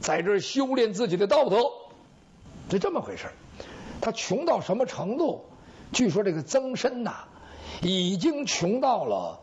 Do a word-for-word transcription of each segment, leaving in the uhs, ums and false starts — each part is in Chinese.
在这儿修炼自己的道德，是这么回事。他穷到什么程度？据说这个曾参呐，已经穷到了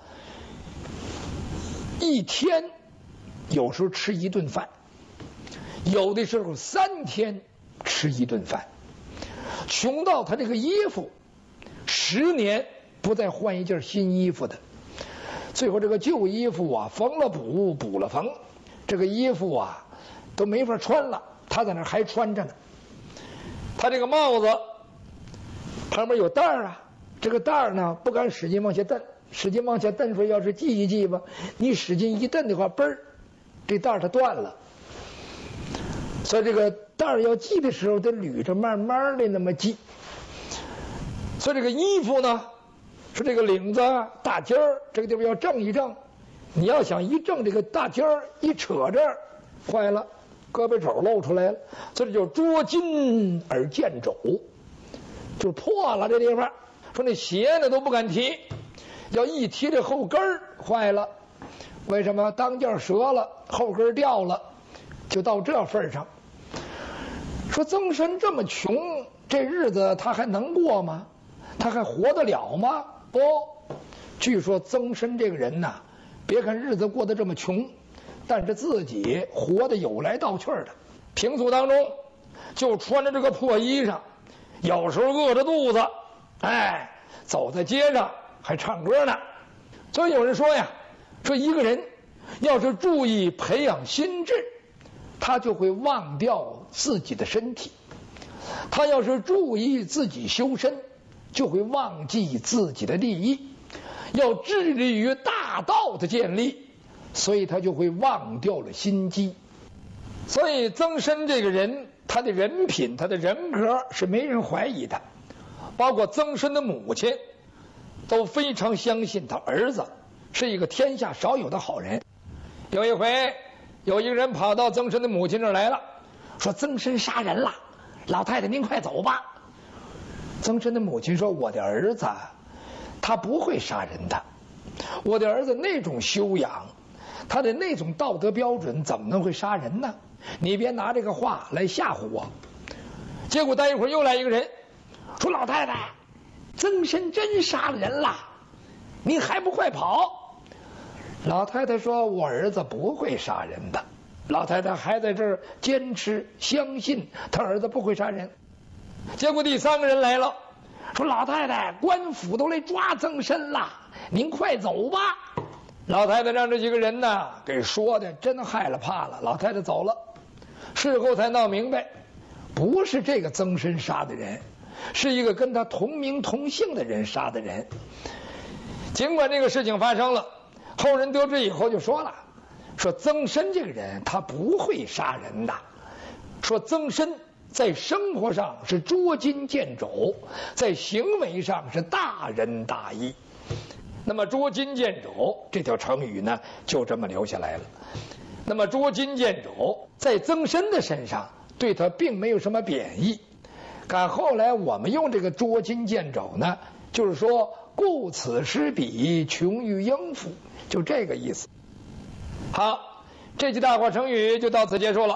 一天有时候吃一顿饭，有的时候三天吃一顿饭，穷到他这个衣服十年不再换一件新衣服的。最后这个旧衣服啊，缝了补，补了缝，这个衣服啊都没法穿了，他在那还穿着呢。他这个帽子旁边有带儿啊，这个带儿呢不敢使劲往下蹬，使劲往下蹬说要是系一系吧，你使劲一蹬的话，嘣儿，这带儿它断了。所以这个带儿要系的时候得捋着慢慢的那么系。所以这个衣服呢，说这个领子大襟儿这个地方要正一正，你要想一正这个大襟儿一扯这儿，坏了，胳膊肘露出来了，这就捉襟而见肘，就破了这地方。说那鞋呢都不敢提，要一提这后跟儿坏了，为什么？当件折了，后跟掉了，就到这份上。说曾参这么穷，这日子他还能过吗？他还活得了吗？不，据说曾参这个人呐，别看日子过得这么穷，但是自己活得有来道去的。平素当中就穿着这个破衣裳，有时候饿着肚子，哎，走在街上还唱歌呢。所以有人说呀，说一个人要是注意培养心智，他就会忘掉自己的身体；他要是注意自己修身，就会忘记自己的利益。要致力于大道的建立，所以他就会忘掉了心机。所以曾参这个人，他的人品，他的人格是没人怀疑的，包括曾参的母亲都非常相信他儿子是一个天下少有的好人。有一回有一个人跑到曾参的母亲这儿来了，说曾参杀人了，老太太您快走吧。曾参的母亲说，我的儿子他不会杀人的，我的儿子那种修养，他的那种道德标准怎么能会杀人呢？你别拿这个话来吓唬我。结果待一会儿又来一个人说，老太太曾参真杀了人了，您还不快跑。老太太说，我儿子不会杀人的。老太太还在这儿坚持相信他儿子不会杀人。结果第三个人来了，说老太太官府都来抓曾参了，您快走吧。老太太让这几个人呢给说的真害了怕了，老太太走了。事后才闹明白，不是这个曾参杀的人，是一个跟他同名同姓的人杀的人。尽管这个事情发生了，后人得知以后就说了，说曾参这个人他不会杀人的，说曾参在生活上是捉襟见肘，在行为上是大仁大义。那么捉襟见肘这条成语呢就这么留下来了。那么捉襟见肘在曾参的身上对他并没有什么贬义，但后来我们用这个捉襟见肘呢，就是说顾此失彼，穷于应付，就这个意思。好，这期大话成语就到此结束了。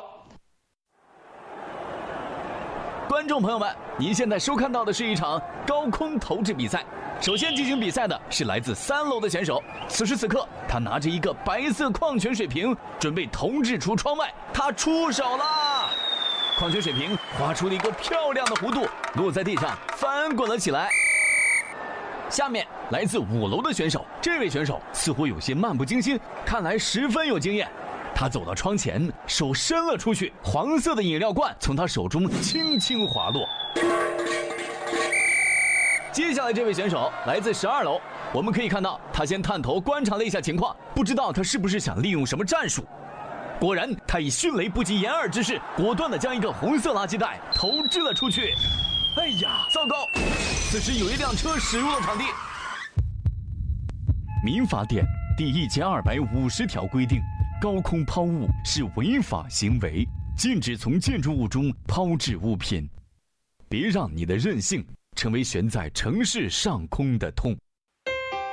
观众朋友们，您现在收看到的是一场高空投掷比赛。首先进行比赛的是来自三楼的选手，此时此刻他拿着一个白色矿泉水瓶，准备投掷出窗外。他出手了，矿泉水瓶划出了一个漂亮的弧度，落在地上翻滚了起来。下面来自五楼的选手，这位选手似乎有些漫不经心，看来十分有经验。他走到窗前，手伸了出去，黄色的饮料罐从他手中轻轻滑落。接下来这位选手来自十二楼，我们可以看到他先探头观察了一下情况，不知道他是不是想利用什么战术。果然，他以迅雷不及掩耳之势，果断地将一个红色垃圾袋投掷了出去。哎呀，糟糕！此时有一辆车驶入了场地。民法典第一千二百五十条规定，高空抛物是违法行为，禁止从建筑物中抛掷物品。别让你的任性成为悬在城市上空的痛。